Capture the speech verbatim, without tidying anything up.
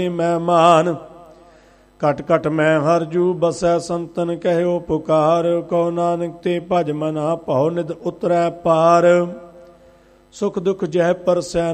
ਮਹਿਮਾਨ। ਘਟ ਘਟ ਮੈਂ ਹਰ ਜੂ ਬਸੈ ਸੰਤਨ ਕਹਿਓ ਪੁਕਾਰ। ਕਉ ਨਾਨਕ ਤੇ ਭਜ ਮਨਾ ਭਉ ਨਿਧ ਉਤਰੈ ਪਾਰ। ਸੁਖ ਦੁਖ ਜਹ ਪਰਸੈ